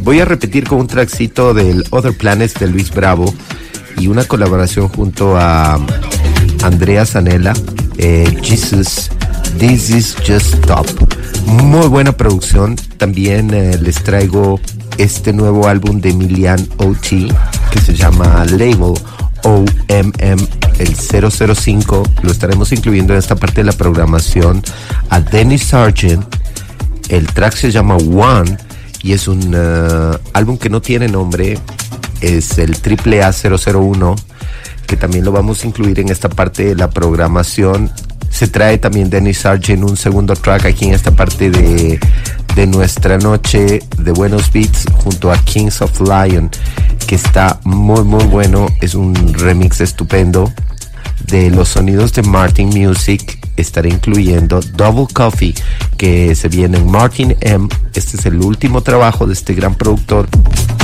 voy a repetir con un trackcito del Other Planets de Luis Bravo y una colaboración junto a Andrea Zanella, Jesus, This Is Just Stop. Muy buena producción. También les traigo este nuevo álbum de Emilian O.T. que se llama Label OMM, el 005. Lo estaremos incluyendo en esta parte de la programación. A Dennis Sargent, el track se llama One y es un álbum que no tiene nombre, es el AAA 001, que también lo vamos a incluir en esta parte de la programación. Se trae también Dennis Sargent un segundo track aquí en esta parte de nuestra noche de buenos beats junto a Kings of Lion, que está muy muy bueno. Es un remix estupendo de los sonidos de Martin Music. Estaré incluyendo Double Coffee, que se viene en Martin M. Este es el último trabajo de este gran productor.